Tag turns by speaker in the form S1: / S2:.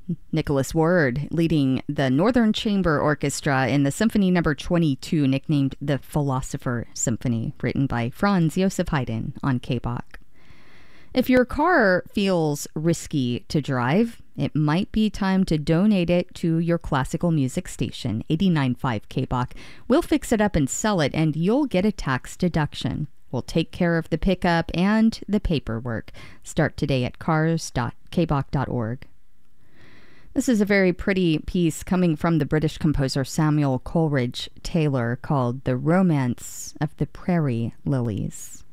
S1: Nicholas Ward leading the Northern Chamber Orchestra in the Symphony Number 22, nicknamed the Philosopher Symphony, written by Franz Joseph Haydn on K-Bach. If your car feels risky to drive, it might be time to donate it to your classical music station, 89.5 K-Bach. We'll fix it up and sell it, and you'll get a tax deduction. We'll take care of the pickup and the paperwork. Start today at cars.kbach.org. This is a very pretty piece coming from the British composer Samuel Coleridge Taylor called The Romance of the Prairie Lilies.